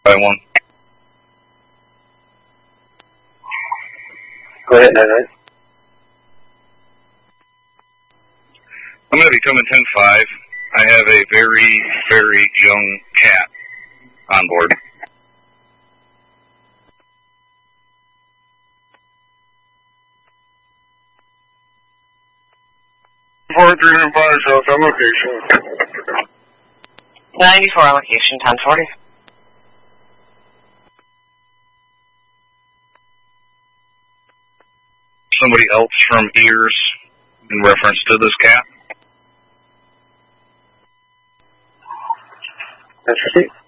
by one. Go ahead, 99. I'm going to be coming 10-5. I have a very, very young cat on board. 4305 South on location. 94 on location, 1040. Somebody else from Ears in reference to this cat? That's right.